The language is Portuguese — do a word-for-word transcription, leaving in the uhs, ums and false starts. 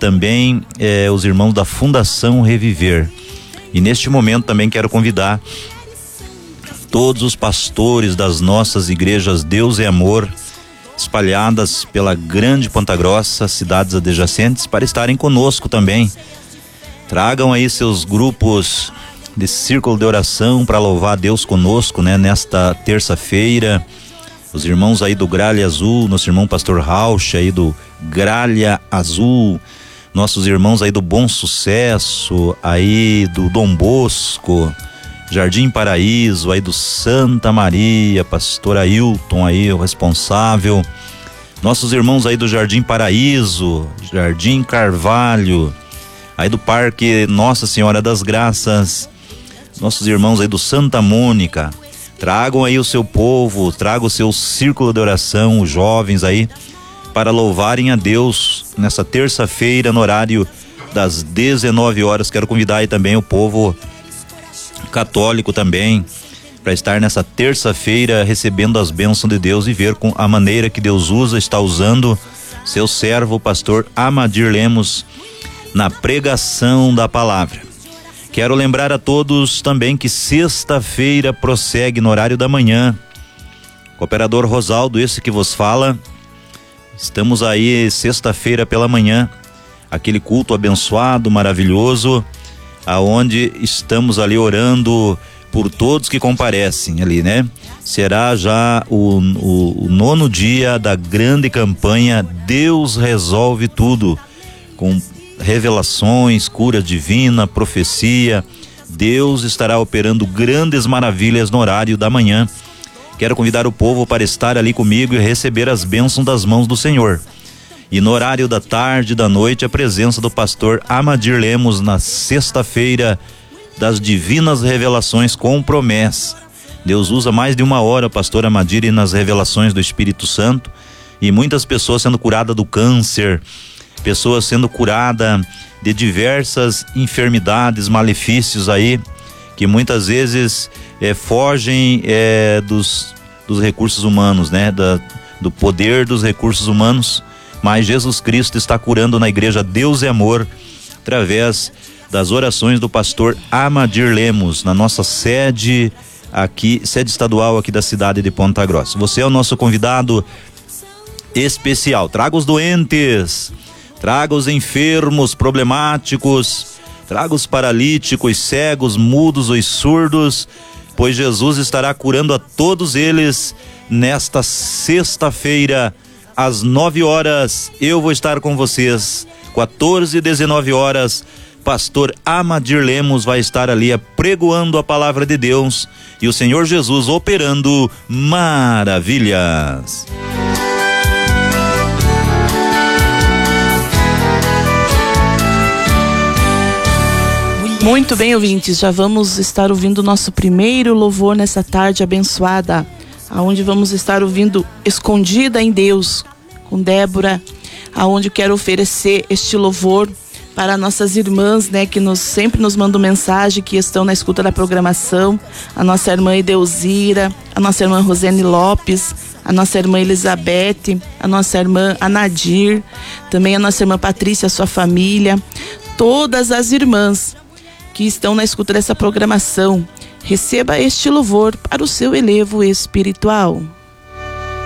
também é, os irmãos da Fundação Reviver. E neste momento também quero convidar todos os pastores das nossas igrejas Deus é Amor, espalhadas pela grande Ponta Grossa, cidades adjacentes, para estarem conosco também. Tragam aí seus grupos de círculo de oração para louvar a Deus conosco, né? Nesta terça-feira, os irmãos aí do Gralha Azul, nosso irmão pastor Raucha aí do Gralha Azul, nossos irmãos aí do Bom Sucesso, aí do Dom Bosco, Jardim Paraíso, aí do Santa Maria, pastor Ailton aí, o responsável, nossos irmãos aí do Jardim Paraíso, Jardim Carvalho, aí do Parque Nossa Senhora das Graças, nossos irmãos aí do Santa Mônica. Tragam aí o seu povo, tragam o seu círculo de oração, os jovens aí, para louvarem a Deus nessa terça-feira no horário das dezenove horas. Quero convidar aí também o povo católico também para estar nessa terça-feira recebendo as bênçãos de Deus e ver com a maneira que Deus usa, está usando seu servo, o pastor Amadir Lemos, na pregação da palavra. Quero lembrar a todos também que sexta-feira prossegue no horário da manhã. Cooperador Rosaldo, esse que vos fala, estamos aí sexta-feira pela manhã, aquele culto abençoado, maravilhoso, aonde estamos ali orando por todos que comparecem ali, né? Será já o, o, o nono dia da grande campanha Deus Resolve Tudo, com revelações, cura divina, profecia. Deus estará operando grandes maravilhas no horário da manhã. Quero convidar o povo para estar ali comigo e receber as bênçãos das mãos do Senhor. E no horário da tarde e da noite, a presença do pastor Amadir Lemos na sexta-feira das divinas revelações com promessa. Deus usa mais de uma hora o pastor Amadir nas revelações do Espírito Santo, e muitas pessoas sendo curadas do câncer, pessoas sendo curadas de diversas enfermidades, malefícios aí, que muitas vezes é, fogem é, dos, dos recursos humanos, né? Da, do poder dos recursos humanos, mas Jesus Cristo está curando na igreja Deus é Amor, através das orações do pastor Amadir Lemos, na nossa sede aqui, sede estadual aqui da cidade de Ponta Grossa. Você é o nosso convidado especial. Traga os doentes, traga os enfermos, problemáticos, traga os paralíticos, cegos, mudos e surdos, pois Jesus estará curando a todos eles nesta sexta-feira, às nove horas. Eu vou estar com vocês, quatorze e dezenove horas. Pastor Amadir Lemos vai estar ali apregoando a palavra de Deus e o Senhor Jesus operando maravilhas. Muito bem, ouvintes, já vamos estar ouvindo o nosso primeiro louvor nessa tarde abençoada, aonde vamos estar ouvindo Escondida em Deus, com Débora, aonde eu quero oferecer este louvor para nossas irmãs, né, que nos, sempre nos mandam mensagem, que estão na escuta da programação, a nossa irmã Edeuzira, a nossa irmã Rosene Lopes, a nossa irmã Elizabeth, a nossa irmã Anadir, também a nossa irmã Patrícia, sua família, todas as irmãs que estão na escuta dessa programação. Receba este louvor para o seu elevo espiritual.